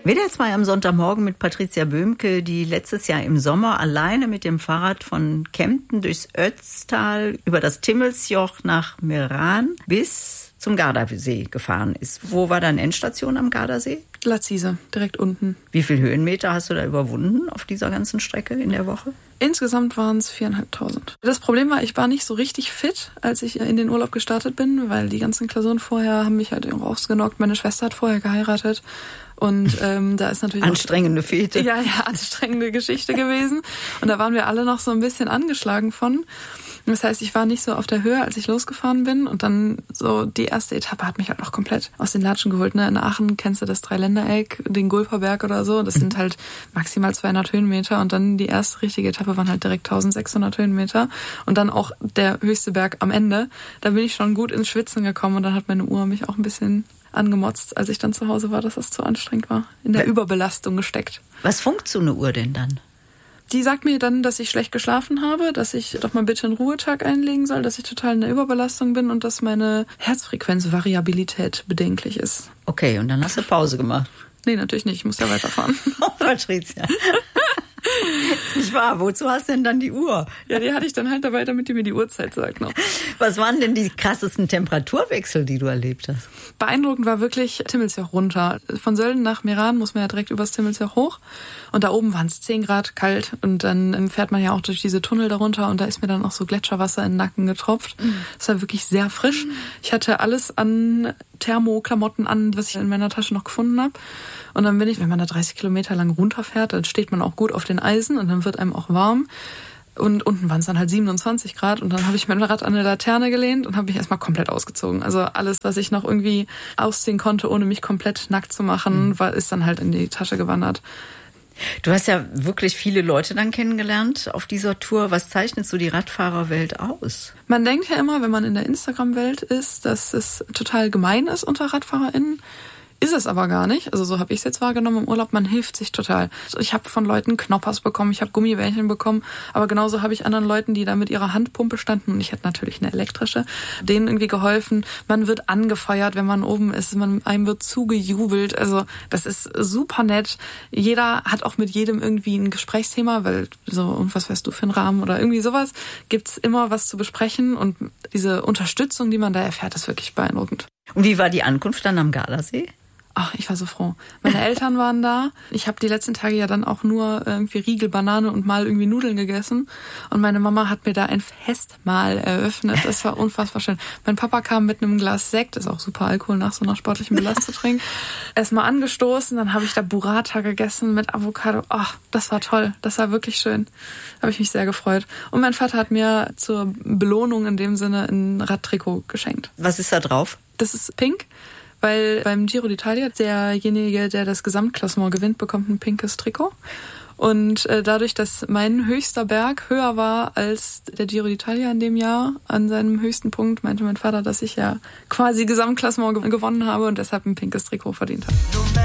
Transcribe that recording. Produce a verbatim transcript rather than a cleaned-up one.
W D R zwei am Sonntagmorgen mit Patricia Böhmke, die letztes Jahr im Sommer alleine mit dem Fahrrad von Kempten durchs Ötztal über das Timmelsjoch nach Meran bis zum Gardasee gefahren ist. Wo war deine Endstation am Gardasee? Glatzise, direkt unten. Wie viele Höhenmeter hast du da überwunden auf dieser ganzen Strecke in der Woche? Insgesamt waren es viertausendfünfhundert. Das Problem war, ich war nicht so richtig fit, als ich in den Urlaub gestartet bin, weil die ganzen Klausuren vorher haben mich halt rausgenockt. Meine Schwester hat vorher geheiratet. Und ähm, da ist natürlich anstrengende Fete. Ja, ja, anstrengende Geschichte gewesen. Und da waren wir alle noch so ein bisschen angeschlagen von. Das heißt, ich war nicht so auf der Höhe, als ich losgefahren bin. Und dann so die erste Etappe hat mich halt noch komplett aus den Latschen geholt. Ne? In Aachen kennst du das Dreiländereck, den Gulperberg oder so. Das sind halt maximal zweihundert Höhenmeter. Und dann die erste richtige Etappe waren halt direkt eintausendsechshundert Höhenmeter. Und dann auch der höchste Berg am Ende. Da bin ich schon gut ins Schwitzen gekommen. Und dann hat meine Uhr mich auch ein bisschen angemotzt, als ich dann zu Hause war, dass das zu anstrengend war. In der Überbelastung gesteckt. Was funkt so eine Uhr denn dann? Die sagt mir dann, dass ich schlecht geschlafen habe, dass ich doch mal bitte einen Ruhetag einlegen soll, dass ich total in der Überbelastung bin und dass meine Herzfrequenzvariabilität bedenklich ist. Okay, und dann hast du Pause gemacht? Nee, natürlich nicht. Ich muss ja weiterfahren. Oh, Patricia. Nicht wahr? Wozu hast du denn dann die Uhr? Ja, die hatte ich dann halt dabei, damit die mir die Uhrzeit sagt noch. Was waren denn die krassesten Temperaturwechsel, die du erlebt hast? Beeindruckend war wirklich Timmelsjoch runter. Von Sölden nach Meran muss man ja direkt übers Timmelsjoch hoch. Und da oben waren es zehn Grad kalt. Und dann fährt man ja auch durch diese Tunnel darunter. Und da ist mir dann auch so Gletscherwasser in den Nacken getropft. Mhm. Das war wirklich sehr frisch. Mhm. Ich hatte alles an Thermoklamotten an, was ich in meiner Tasche noch gefunden habe. Und dann bin ich, wenn man da dreißig Kilometer lang runterfährt, dann steht man auch gut auf den Eisen und dann wird einem auch warm. Und unten waren es dann halt siebenundzwanzig Grad und dann habe ich mein Rad an eine Laterne gelehnt und habe mich erstmal komplett ausgezogen. Also alles, was ich noch irgendwie ausziehen konnte, ohne mich komplett nackt zu machen, war, ist dann halt in die Tasche gewandert. Du hast ja wirklich viele Leute dann kennengelernt auf dieser Tour. Was zeichnet so die Radfahrerwelt aus? Man denkt ja immer, wenn man in der Instagram-Welt ist, dass es total gemein ist unter RadfahrerInnen. Ist es aber gar nicht. Also so habe ich es jetzt wahrgenommen im Urlaub. Man hilft sich total. Ich habe von Leuten Knoppers bekommen, ich habe Gummibärchen bekommen, aber genauso habe ich anderen Leuten, die da mit ihrer Handpumpe standen, und ich hatte natürlich eine elektrische, denen irgendwie geholfen. Man wird angefeuert, wenn man oben ist. Man, einem wird zugejubelt. Also das ist super nett. Jeder hat auch mit jedem irgendwie ein Gesprächsthema, weil so, und was weißt du für einen Rahmen oder irgendwie sowas, gibt's immer was zu besprechen, und diese Unterstützung, die man da erfährt, ist wirklich beeindruckend. Und wie war die Ankunft dann am Gardasee? Ach, ich war so froh. Meine Eltern waren da. Ich habe die letzten Tage ja dann auch nur irgendwie Riegel, Banane und mal irgendwie Nudeln gegessen. Und meine Mama hat mir da ein Festmahl eröffnet. Das war unfassbar schön. Mein Papa kam mit einem Glas Sekt, ist auch super Alkohol nach so einer sportlichen Belast zu trinken. Erstmal angestoßen, dann habe ich da Burrata gegessen mit Avocado. Ach, das war toll. Das war wirklich schön. Habe ich mich sehr gefreut. Und mein Vater hat mir zur Belohnung in dem Sinne ein Radtrikot geschenkt. Was ist da drauf? Das ist pink. Weil beim Giro d'Italia derjenige, der das Gesamtklassement gewinnt, bekommt ein pinkes Trikot. Und äh, dadurch, dass mein höchster Berg höher war als der Giro d'Italia in dem Jahr, an seinem höchsten Punkt, meinte mein Vater, dass ich ja quasi Gesamtklassement gewonnen habe und deshalb ein pinkes Trikot verdient habe.